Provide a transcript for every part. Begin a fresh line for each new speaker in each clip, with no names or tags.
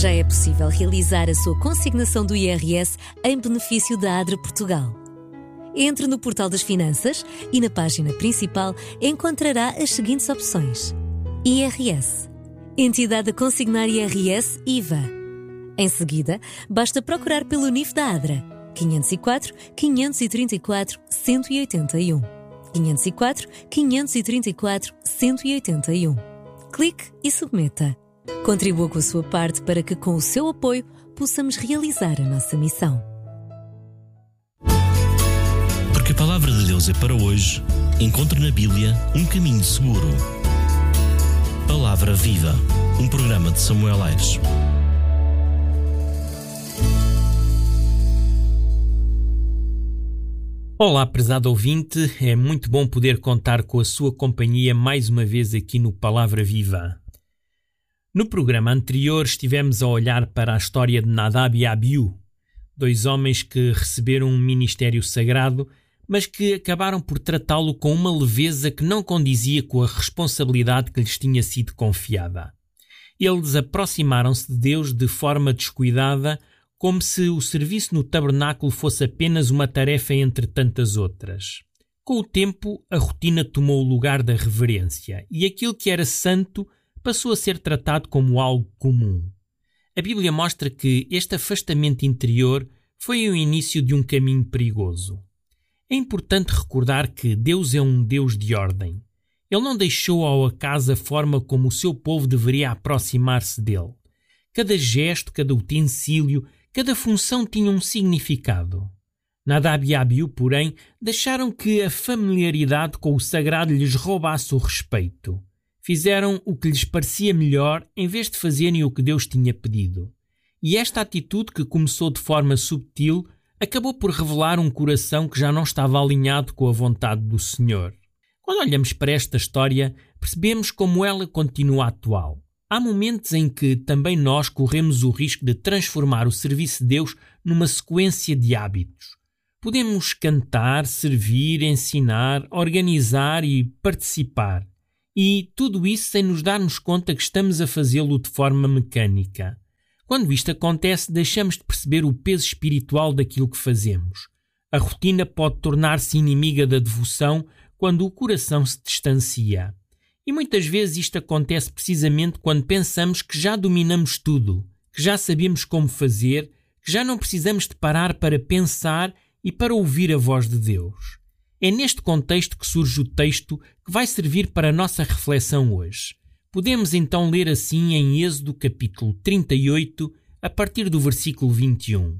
Já é possível realizar a sua consignação do IRS em benefício da ADRA Portugal. Entre no portal das finanças e na página principal encontrará as seguintes opções: IRS, entidade a consignar IRS IVA. Em seguida, basta procurar pelo NIF da ADRA 504 534 181. 504 534 181. Clique e submeta. Contribua com a sua parte para que, com o seu apoio, possamos realizar a nossa missão.
Porque a palavra de Deus é para hoje, encontre na Bíblia um caminho seguro. Palavra Viva, um programa de Samuel Aires.
Olá, prezado ouvinte, é muito bom poder contar com a sua companhia mais uma vez aqui no Palavra Viva. No programa anterior estivemos a olhar para a história de Nadab e Abiú, dois homens que receberam um ministério sagrado, mas que acabaram por tratá-lo com uma leveza que não condizia com a responsabilidade que lhes tinha sido confiada. Eles aproximaram-se de Deus de forma descuidada, como se o serviço no tabernáculo fosse apenas uma tarefa entre tantas outras. Com o tempo, a rotina tomou o lugar da reverência e aquilo que era santo passou a ser tratado como algo comum. A Bíblia mostra que este afastamento interior foi o início de um caminho perigoso. É importante recordar que Deus é um Deus de ordem. Ele não deixou ao acaso a forma como o seu povo deveria aproximar-se dele. Cada gesto, cada utensílio, cada função tinha um significado. Nadab e Abiú, porém, deixaram que a familiaridade com o sagrado lhes roubasse o respeito. Fizeram o que lhes parecia melhor em vez de fazerem o que Deus tinha pedido. E esta atitude, que começou de forma subtil, acabou por revelar um coração que já não estava alinhado com a vontade do Senhor. Quando olhamos para esta história, percebemos como ela continua atual. Há momentos em que também nós corremos o risco de transformar o serviço de Deus numa sequência de hábitos. Podemos cantar, servir, ensinar, organizar e participar. E tudo isso sem nos darmos conta que estamos a fazê-lo de forma mecânica. Quando isto acontece, deixamos de perceber o peso espiritual daquilo que fazemos. A rotina pode tornar-se inimiga da devoção quando o coração se distancia. E muitas vezes isto acontece precisamente quando pensamos que já dominamos tudo, que já sabemos como fazer, que já não precisamos de parar para pensar e para ouvir a voz de Deus. É neste contexto que surge o texto que vai servir para a nossa reflexão hoje. Podemos então ler assim em Êxodo capítulo 38, a partir do versículo 21.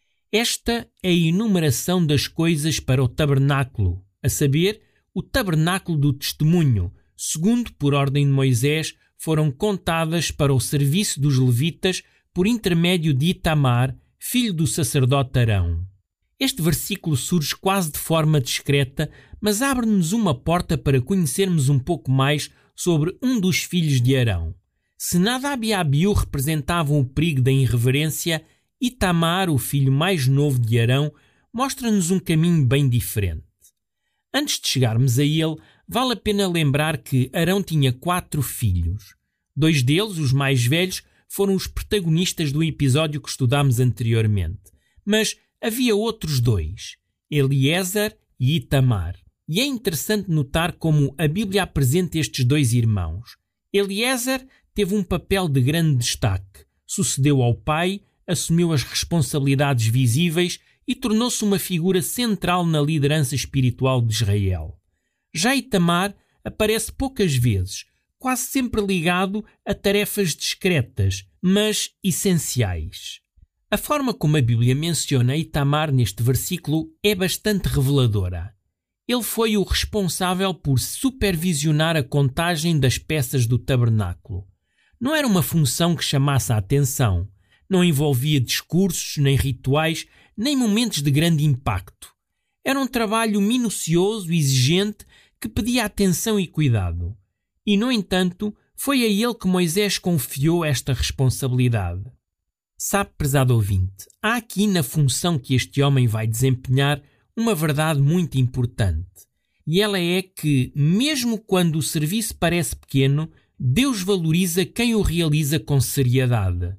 Esta é a enumeração das coisas para o tabernáculo, a saber, o tabernáculo do testemunho, segundo por ordem de Moisés, foram contadas para o serviço dos levitas por intermédio de Itamar, filho do sacerdote Arão. Este versículo surge quase de forma discreta, mas abre-nos uma porta para conhecermos um pouco mais sobre um dos filhos de Arão. Se Nadab e Abiú representavam o perigo da irreverência, Itamar, o filho mais novo de Arão, mostra-nos um caminho bem diferente. Antes de chegarmos a ele, vale a pena lembrar que Arão tinha 4 filhos. 2 deles, os mais velhos, foram os protagonistas do episódio que estudámos anteriormente. Mas havia outros 2, Eliezer e Itamar. E é interessante notar como a Bíblia apresenta estes 2 irmãos. Eliezer teve um papel de grande destaque. Sucedeu ao pai, assumiu as responsabilidades visíveis e tornou-se uma figura central na liderança espiritual de Israel. Já Itamar aparece poucas vezes, quase sempre ligado a tarefas discretas, mas essenciais. A forma como a Bíblia menciona Itamar neste versículo é bastante reveladora. Ele foi o responsável por supervisionar a contagem das peças do tabernáculo. Não era uma função que chamasse a atenção. Não envolvia discursos, nem rituais, nem momentos de grande impacto. Era um trabalho minucioso e exigente que pedia atenção e cuidado. E, no entanto, foi a ele que Moisés confiou esta responsabilidade. Sabe, prezado ouvinte, há aqui na função que este homem vai desempenhar uma verdade muito importante. E ela é que, mesmo quando o serviço parece pequeno, Deus valoriza quem o realiza com seriedade.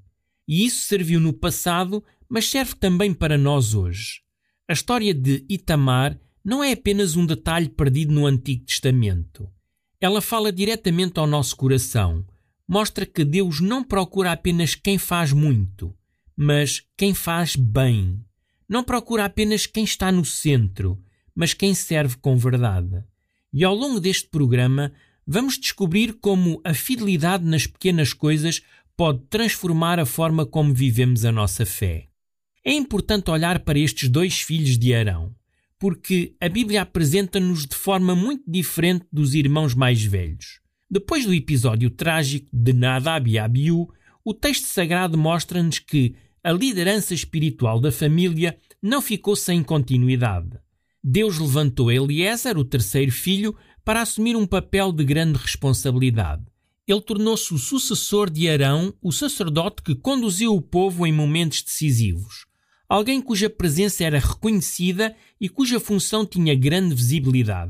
E isso serviu no passado, mas serve também para nós hoje. A história de Itamar não é apenas um detalhe perdido no Antigo Testamento. Ela fala diretamente ao nosso coração. Mostra que Deus não procura apenas quem faz muito, mas quem faz bem. Não procura apenas quem está no centro, mas quem serve com verdade. E ao longo deste programa, vamos descobrir como a fidelidade nas pequenas coisas pode transformar a forma como vivemos a nossa fé. É importante olhar para estes dois filhos de Arão, porque a Bíblia apresenta-nos de forma muito diferente dos irmãos mais velhos. Depois do episódio trágico de Nadab e Abiú, o texto sagrado mostra-nos que a liderança espiritual da família não ficou sem continuidade. Deus levantou Eliezer, o terceiro filho, para assumir um papel de grande responsabilidade. Ele tornou-se o sucessor de Arão, o sacerdote que conduziu o povo em momentos decisivos. Alguém cuja presença era reconhecida e cuja função tinha grande visibilidade.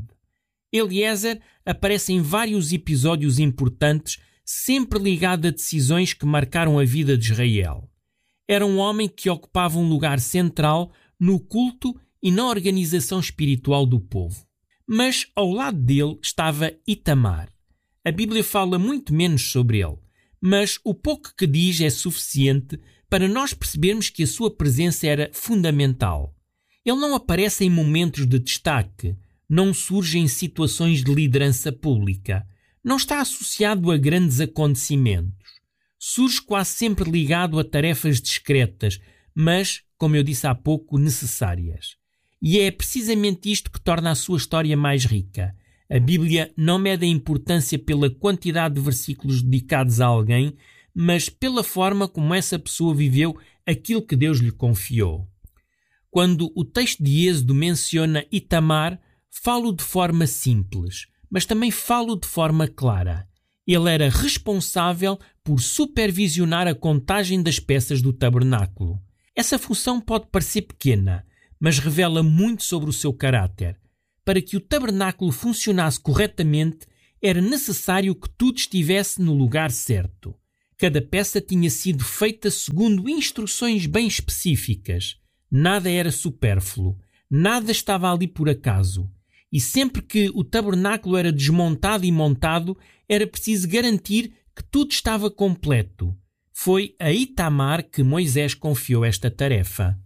Eliezer aparece em vários episódios importantes, sempre ligado a decisões que marcaram a vida de Israel. Era um homem que ocupava um lugar central no culto e na organização espiritual do povo. Mas ao lado dele estava Itamar. A Bíblia fala muito menos sobre ele, mas o pouco que diz é suficiente para nós percebermos que a sua presença era fundamental. Ele não aparece em momentos de destaque, não surge em situações de liderança pública, não está associado a grandes acontecimentos. Surge quase sempre ligado a tarefas discretas, mas, como eu disse há pouco, necessárias. E é precisamente isto que torna a sua história mais rica. A Bíblia não mede a importância pela quantidade de versículos dedicados a alguém, mas pela forma como essa pessoa viveu aquilo que Deus lhe confiou. Quando o texto de Êxodo menciona Itamar, falo de forma simples, mas também falo de forma clara. Ele era responsável por supervisionar a contagem das peças do tabernáculo. Essa função pode parecer pequena, mas revela muito sobre o seu caráter. Para que o tabernáculo funcionasse corretamente, era necessário que tudo estivesse no lugar certo. Cada peça tinha sido feita segundo instruções bem específicas. Nada era supérfluo, nada estava ali por acaso. E sempre que o tabernáculo era desmontado e montado, era preciso garantir que tudo estava completo. Foi a Itamar que Moisés confiou esta tarefa.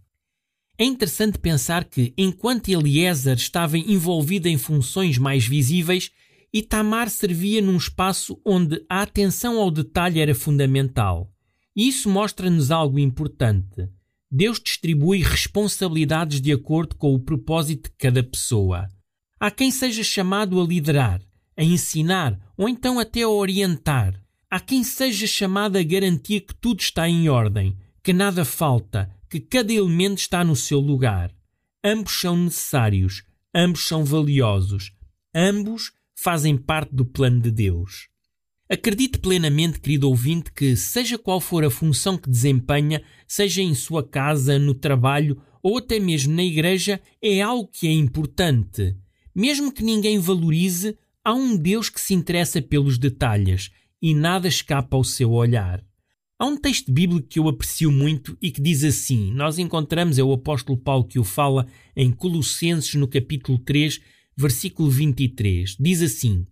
É interessante pensar que, enquanto Eliezer estava envolvido em funções mais visíveis, Itamar servia num espaço onde a atenção ao detalhe era fundamental. E isso mostra-nos algo importante. Deus distribui responsabilidades de acordo com o propósito de cada pessoa. Há quem seja chamado a liderar, a ensinar ou então até a orientar. Há quem seja chamado a garantir que tudo está em ordem, que nada falta, que cada elemento está no seu lugar. Ambos são necessários, ambos são valiosos, ambos fazem parte do plano de Deus. Acredite plenamente, querido ouvinte, que seja qual for a função que desempenha, seja em sua casa, no trabalho ou até mesmo na igreja, é algo que é importante. Mesmo que ninguém valorize, há um Deus que se interessa pelos detalhes e nada escapa ao seu olhar. Há um texto bíblico que eu aprecio muito e que diz assim, nós encontramos, é o apóstolo Paulo que o fala em Colossenses no capítulo 3, versículo 23. Diz assim: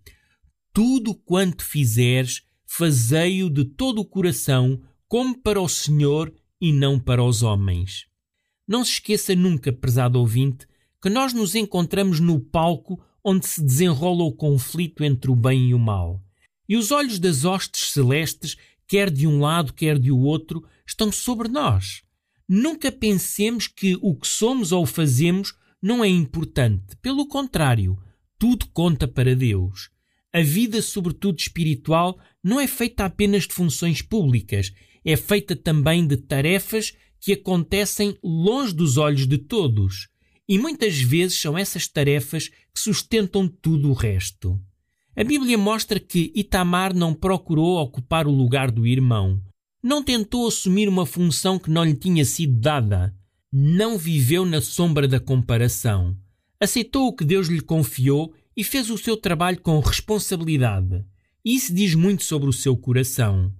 tudo quanto fizeres, fazei-o de todo o coração, como para o Senhor e não para os homens. Não se esqueça nunca, prezado ouvinte, que nós nos encontramos no palco onde se desenrola o conflito entre o bem e o mal. E os olhos das hostes celestes, quer de um lado, quer de outro, estão sobre nós. Nunca pensemos que o que somos ou fazemos não é importante. Pelo contrário, tudo conta para Deus. A vida, sobretudo espiritual, não é feita apenas de funções públicas, é feita também de tarefas que acontecem longe dos olhos de todos. E muitas vezes são essas tarefas que sustentam tudo o resto. A Bíblia mostra que Itamar não procurou ocupar o lugar do irmão. Não tentou assumir uma função que não lhe tinha sido dada. Não viveu na sombra da comparação. Aceitou o que Deus lhe confiou e fez o seu trabalho com responsabilidade. Isso diz muito sobre o seu coração.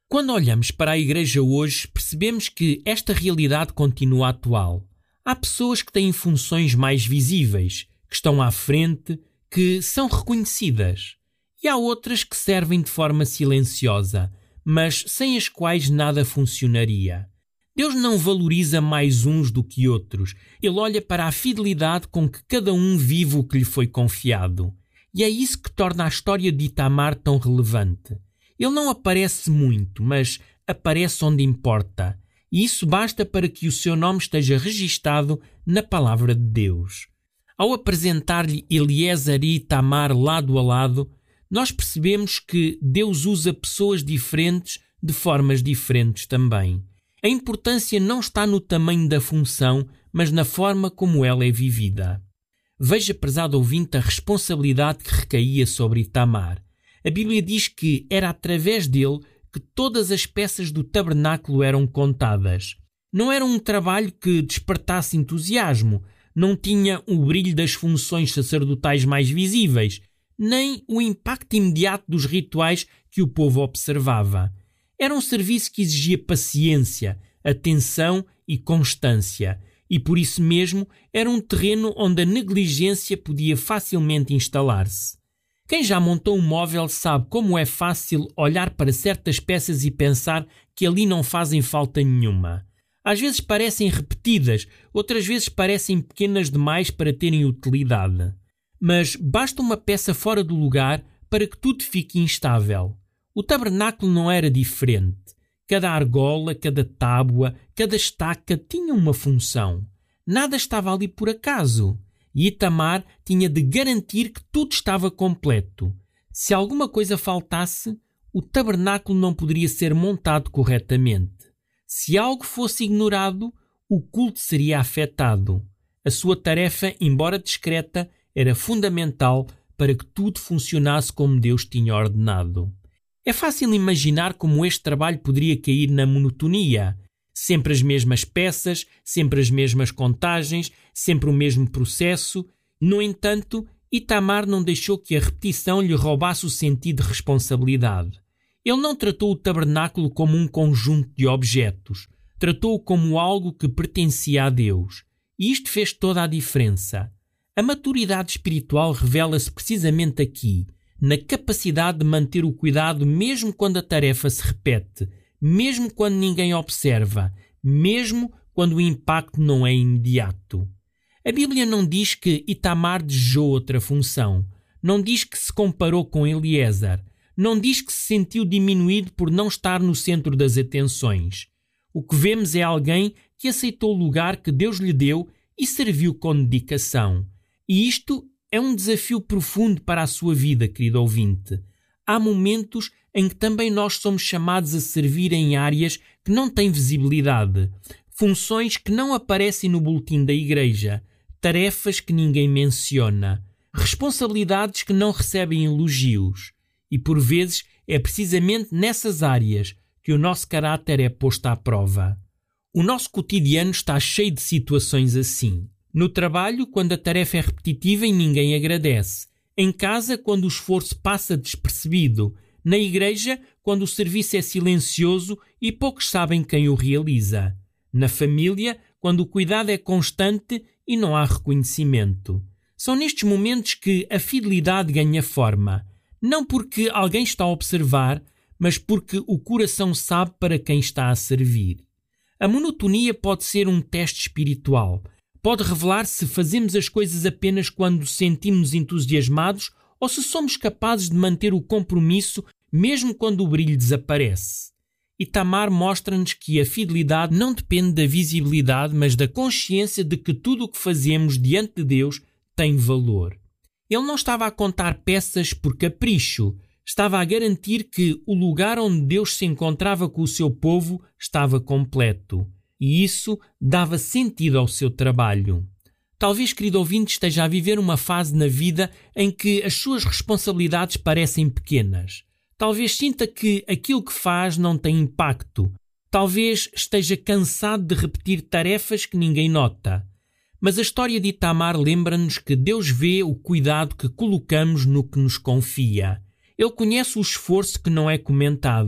Quando olhamos para a Igreja hoje, percebemos que esta realidade continua atual. Há pessoas que têm funções mais visíveis, que estão à frente, que são reconhecidas. E há outras que servem de forma silenciosa, mas sem as quais nada funcionaria. Deus não valoriza mais uns do que outros. Ele olha para a fidelidade com que cada um vive o que lhe foi confiado. E é isso que torna a história de Itamar tão relevante. Ele não aparece muito, mas aparece onde importa. E isso basta para que o seu nome esteja registado na palavra de Deus. Ao apresentar-lhe Eliezer e Itamar lado a lado, nós percebemos que Deus usa pessoas diferentes de formas diferentes também. A importância não está no tamanho da função, mas na forma como ela é vivida. Veja, prezado ouvinte, a responsabilidade que recaía sobre Itamar. A Bíblia diz que era através dele que todas as peças do tabernáculo eram contadas. Não era um trabalho que despertasse entusiasmo, não tinha o brilho das funções sacerdotais mais visíveis, nem o impacto imediato dos rituais que o povo observava. Era um serviço que exigia paciência, atenção e constância, e por isso mesmo era um terreno onde a negligência podia facilmente instalar-se. Quem já montou um móvel sabe como é fácil olhar para certas peças e pensar que ali não fazem falta nenhuma. Às vezes parecem repetidas, outras vezes parecem pequenas demais para terem utilidade. Mas basta uma peça fora do lugar para que tudo fique instável. O tabernáculo não era diferente. Cada argola, cada tábua, cada estaca tinha uma função. Nada estava ali por acaso. E Itamar tinha de garantir que tudo estava completo. Se alguma coisa faltasse, o tabernáculo não poderia ser montado corretamente. Se algo fosse ignorado, o culto seria afetado. A sua tarefa, embora discreta, era fundamental para que tudo funcionasse como Deus tinha ordenado. É fácil imaginar como este trabalho poderia cair na monotonia. Sempre as mesmas peças, sempre as mesmas contagens, sempre o mesmo processo. No entanto, Itamar não deixou que a repetição lhe roubasse o sentido de responsabilidade. Ele não tratou o tabernáculo como um conjunto de objetos. Tratou-o como algo que pertencia a Deus. E isto fez toda a diferença. A maturidade espiritual revela-se precisamente aqui, na capacidade de manter o cuidado mesmo quando a tarefa se repete, mesmo quando ninguém observa, mesmo quando o impacto não é imediato. A Bíblia não diz que Itamar desejou outra função, não diz que se comparou com Eliezer, não diz que se sentiu diminuído por não estar no centro das atenções. O que vemos é alguém que aceitou o lugar que Deus lhe deu e serviu com dedicação. E isto é um desafio profundo para a sua vida, querido ouvinte. Há momentos em que também nós somos chamados a servir em áreas que não têm visibilidade, funções que não aparecem no boletim da igreja, tarefas que ninguém menciona, responsabilidades que não recebem elogios. E por vezes é precisamente nessas áreas que o nosso caráter é posto à prova. O nosso cotidiano está cheio de situações assim. No trabalho, quando a tarefa é repetitiva e ninguém agradece. Em casa, quando o esforço passa despercebido. Na igreja, quando o serviço é silencioso e poucos sabem quem o realiza. Na família, quando o cuidado é constante e não há reconhecimento. São nestes momentos que a fidelidade ganha forma. Não porque alguém está a observar, mas porque o coração sabe para quem está a servir. A monotonia pode ser um teste espiritual. Pode revelar se fazemos as coisas apenas quando sentimos entusiasmados ou se somos capazes de manter o compromisso mesmo quando o brilho desaparece. Itamar mostra-nos que a fidelidade não depende da visibilidade, mas da consciência de que tudo o que fazemos diante de Deus tem valor. Ele não estava a contar peças por capricho, estava a garantir que o lugar onde Deus se encontrava com o seu povo estava completo. E isso dava sentido ao seu trabalho. Talvez, querido ouvinte, esteja a viver uma fase na vida em que as suas responsabilidades parecem pequenas. Talvez sinta que aquilo que faz não tem impacto. Talvez esteja cansado de repetir tarefas que ninguém nota. Mas a história de Itamar lembra-nos que Deus vê o cuidado que colocamos no que nos confia. Ele conhece o esforço que não é comentado.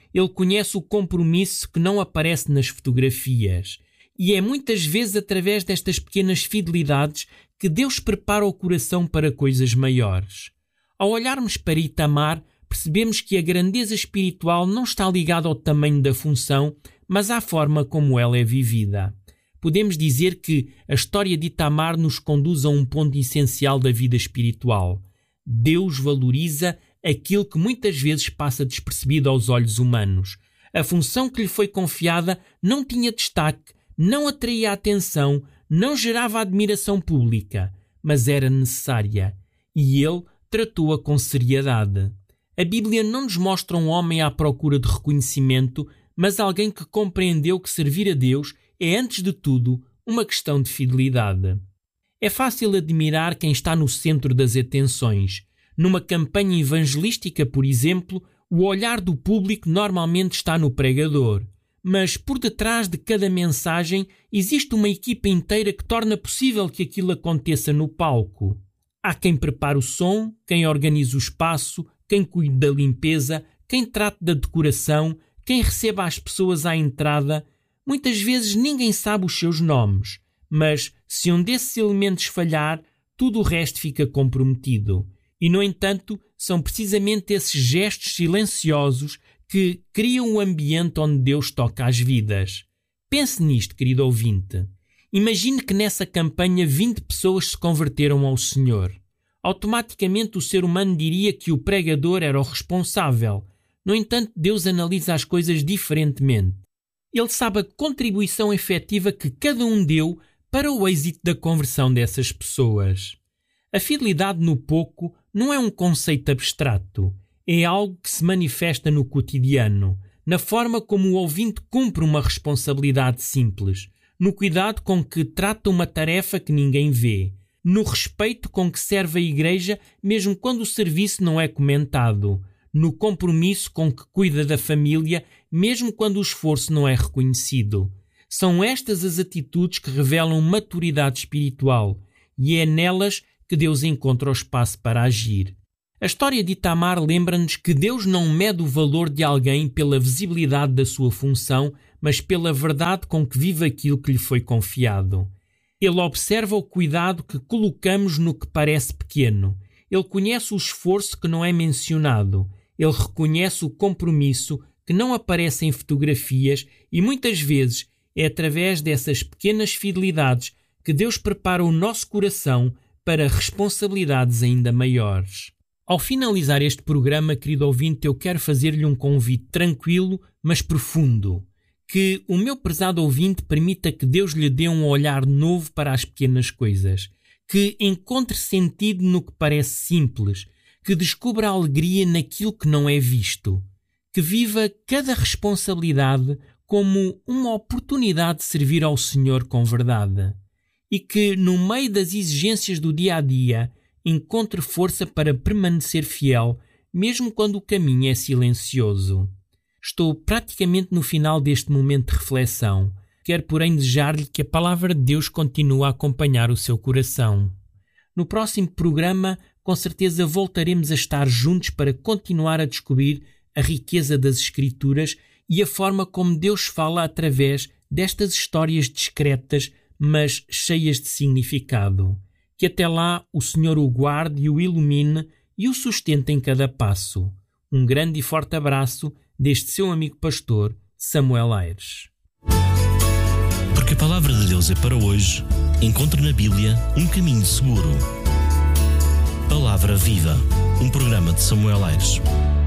Ele conhece o compromisso que não aparece nas fotografias. E é muitas vezes através destas pequenas fidelidades que Deus prepara o coração para coisas maiores. Ao olharmos para Itamar, percebemos que a grandeza espiritual não está ligada ao tamanho da função, mas à forma como ela é vivida. Podemos dizer que a história de Itamar nos conduz a um ponto essencial da vida espiritual. Deus valoriza aquilo que muitas vezes passa despercebido aos olhos humanos. A função que lhe foi confiada não tinha destaque, não atraía a atenção, não gerava admiração pública, mas era necessária, e ele tratou-a com seriedade. A Bíblia não nos mostra um homem à procura de reconhecimento, mas alguém que compreendeu que servir a Deus é, antes de tudo, uma questão de fidelidade. É fácil admirar quem está no centro das atenções. Numa campanha evangelística, por exemplo, o olhar do público normalmente está no pregador. Mas por detrás de cada mensagem existe uma equipa inteira que torna possível que aquilo aconteça no palco. Há quem prepare o som, quem organiza o espaço, quem cuide da limpeza, quem trate da decoração, quem receba as pessoas à entrada. Muitas vezes ninguém sabe os seus nomes, mas se um desses elementos falhar, tudo o resto fica comprometido. E, no entanto, são precisamente esses gestos silenciosos que criam o ambiente onde Deus toca as vidas. Pense nisto, querido ouvinte. Imagine que nessa campanha 20 pessoas se converteram ao Senhor. Automaticamente o ser humano diria que o pregador era o responsável. No entanto, Deus analisa as coisas diferentemente. Ele sabe a contribuição efetiva que cada um deu para o êxito da conversão dessas pessoas. A fidelidade no pouco não é um conceito abstrato. É algo que se manifesta no cotidiano, na forma como o ouvinte cumpre uma responsabilidade simples, no cuidado com que trata uma tarefa que ninguém vê, no respeito com que serve a igreja mesmo quando o serviço não é comentado, no compromisso com que cuida da família mesmo quando o esforço não é reconhecido. São estas as atitudes que revelam maturidade espiritual, e é nelas que Deus encontra o espaço para agir. A história de Itamar lembra-nos que Deus não mede o valor de alguém pela visibilidade da sua função, mas pela verdade com que vive aquilo que lhe foi confiado. Ele observa o cuidado que colocamos no que parece pequeno. Ele conhece o esforço que não é mencionado. Ele reconhece o compromisso que não aparece em fotografias e muitas vezes é através dessas pequenas fidelidades que Deus prepara o nosso coração para responsabilidades ainda maiores. Ao finalizar este programa, querido ouvinte, eu quero fazer-lhe um convite tranquilo, mas profundo. Que o meu prezado ouvinte permita que Deus lhe dê um olhar novo para as pequenas coisas. Que encontre sentido no que parece simples. Que descubra alegria naquilo que não é visto. Que viva cada responsabilidade como uma oportunidade de servir ao Senhor com verdade. E que, no meio das exigências do dia a dia, encontre força para permanecer fiel, mesmo quando o caminho é silencioso. Estou praticamente no final deste momento de reflexão. Quero, porém, desejar-lhe que a palavra de Deus continue a acompanhar o seu coração. No próximo programa, com certeza voltaremos a estar juntos para continuar a descobrir a riqueza das Escrituras e a forma como Deus fala através destas histórias discretas, mas cheias de significado. Que até lá o Senhor o guarde e o ilumine e o sustente em cada passo. Um grande e forte abraço deste seu amigo pastor, Samuel Aires.
Porque a palavra de Deus é para hoje, encontre na Bíblia um caminho seguro. Palavra Viva, um programa de Samuel Aires.